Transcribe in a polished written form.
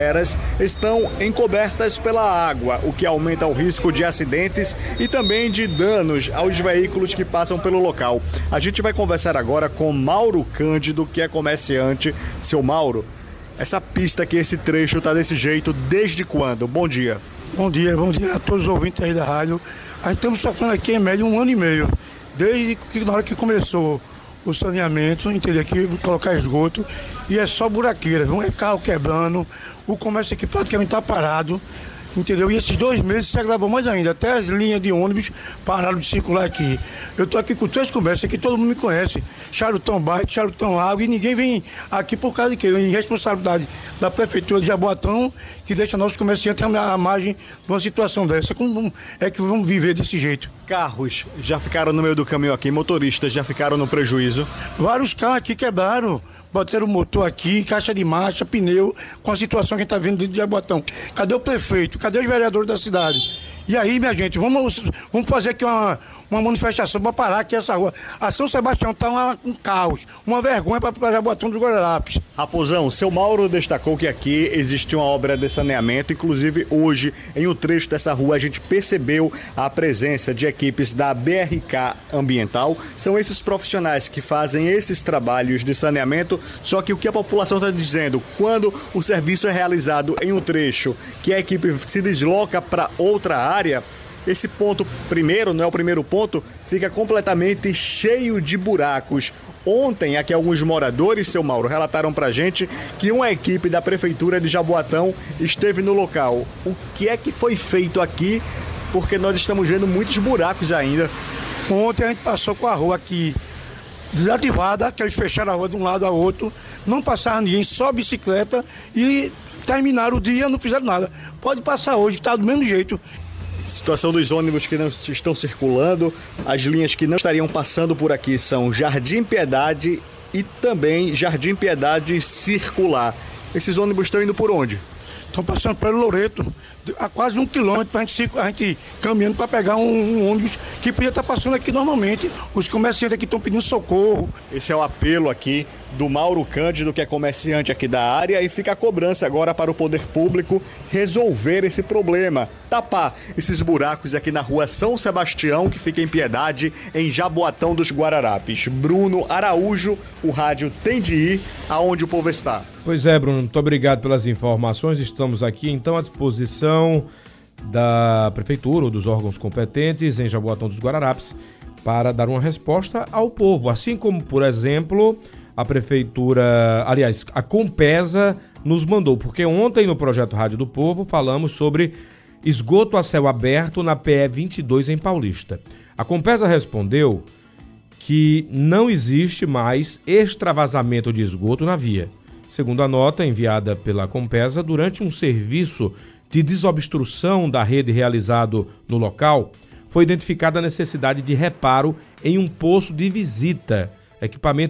estão encobertas pela água, o que aumenta o risco de acidentes e também de danos aos veículos que passam pelo local. A gente vai conversar agora com Mauro Cândido, que é comerciante. Seu Mauro, essa pista aqui, esse trecho está desse jeito desde quando? Bom dia. Bom dia a todos os ouvintes aí da rádio. A gente estamos sofrendo aqui em média 1 ano e meio, desde que na hora que começou o saneamento, entendeu? Aqui colocar esgoto e é só buraqueira, é carro quebrando, o comércio aqui praticamente está parado, entendeu? E esses 2 meses se agravou mais ainda, até as linhas de ônibus pararam de circular aqui. Eu estou aqui com 3 comércios, aqui todo mundo me conhece, Charutão Bike, Charutão Água, e ninguém vem aqui por causa de quê? Irresponsabilidade da Prefeitura de Jaboatão, que deixa nossos comerciantes à margem de uma situação dessa. Como é que vamos viver desse jeito? Carros já ficaram no meio do caminho aqui, motoristas já ficaram no prejuízo. Vários carros aqui quebraram, bateram o motor aqui, caixa de marcha, pneu, com a situação que a gente está vendo dentro de Jaboatão. Cadê o prefeito? Cadê os vereadores da cidade? E aí, minha gente, vamos fazer aqui uma manifestação para parar aqui essa rua. A São Sebastião está um caos, uma vergonha para Jaboatão dos Guararapes. Raposão, seu Mauro destacou que aqui existe uma obra de saneamento, inclusive hoje, em um trecho dessa rua, a gente percebeu a presença de equipes da BRK Ambiental. São esses profissionais que fazem esses trabalhos de saneamento, só que o que a população está dizendo, quando o serviço é realizado em um trecho que a equipe se desloca para outra área, esse ponto primeiro, não é o primeiro ponto, fica completamente cheio de buracos. Ontem, aqui alguns moradores, seu Mauro, relataram pra gente que uma equipe da Prefeitura de Jaboatão esteve no local. O que é que foi feito aqui? Porque nós estamos vendo muitos buracos ainda. Ontem a gente passou com a rua aqui desativada, que eles fecharam a rua de um lado ao outro, não passaram ninguém, só bicicleta, e terminaram o dia, não fizeram nada. Pode passar hoje, está do mesmo jeito. Situação dos ônibus que não estão circulando, as linhas que não estariam passando por aqui são Jardim Piedade e também Jardim Piedade Circular. Esses ônibus estão indo por onde? Estão passando pelo Loreto, a quase 1 quilômetro, a gente caminhando para pegar um ônibus que podia estar passando aqui normalmente. Os comerciantes aqui estão pedindo socorro. Esse é o apelo aqui do Mauro Cândido, que é comerciante aqui da área, e fica a cobrança agora para o poder público resolver esse problema, tapar esses buracos aqui na rua São Sebastião, que fica em Piedade, em Jaboatão dos Guararapes. Bruno Araújo, o rádio tem de ir aonde o povo está. Pois é, Bruno, muito obrigado pelas informações. Estamos aqui então à disposição da Prefeitura ou dos órgãos competentes em Jaboatão dos Guararapes para dar uma resposta ao povo, assim como, por exemplo, a Prefeitura, aliás, a Compesa nos mandou, porque ontem no Projeto Rádio do Povo falamos sobre esgoto a céu aberto na PE 22 em Paulista. A Compesa respondeu que não existe mais extravasamento de esgoto na via. Segundo a nota enviada pela Compesa, durante um serviço de desobstrução da rede realizado no local, foi identificada a necessidade de reparo em um poço de visita, equipamento